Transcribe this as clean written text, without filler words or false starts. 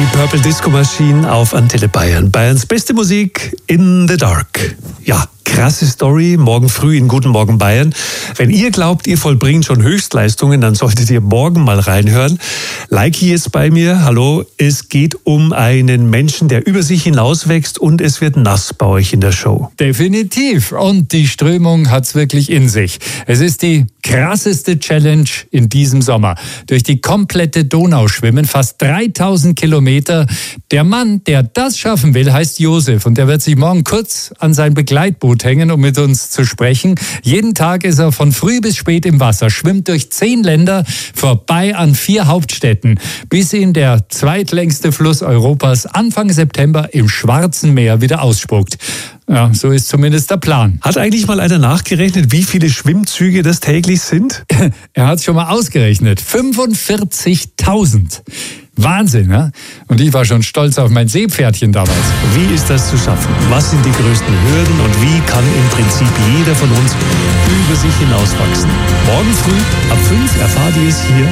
Purple Disco Machine auf Antenne Bayern. Bayerns beste Musik in the dark. Ja, krasse Story, morgen früh in Guten Morgen Bayern. Wenn ihr glaubt, ihr vollbringt schon Höchstleistungen, dann solltet ihr morgen mal reinhören. Leiki ist bei mir. Hallo, es geht um einen Menschen, der über sich hinauswächst und es wird nass bei euch in der Show. Definitiv. Und die Strömung hat's wirklich in sich. Es ist die krasseste Challenge in diesem Sommer. Durch die komplette Donau schwimmen, fast 3000 Kilometer. Der Mann, der das schaffen will, heißt Josef und der wird sich morgen kurz an sein Begleitboot hängen, um mit uns zu sprechen. Jeden Tag ist er von früh bis spät im Wasser, schwimmt durch 10 Länder, vorbei an 4 Hauptstädten, bis ihn der zweitlängste Fluss Europas Anfang September im Schwarzen Meer wieder ausspuckt. Ja, so ist zumindest der Plan. Hat eigentlich mal einer nachgerechnet, wie viele Schwimmzüge das täglich sind? Er hat es schon mal ausgerechnet. 45.000. Wahnsinn, ne? Und ich war schon stolz auf mein Seepferdchen damals. Wie ist das zu schaffen? Was sind die größten Hürden und wie kann im Prinzip jeder von uns über sich hinauswachsen? Morgen früh ab 5 erfahrt ihr es hier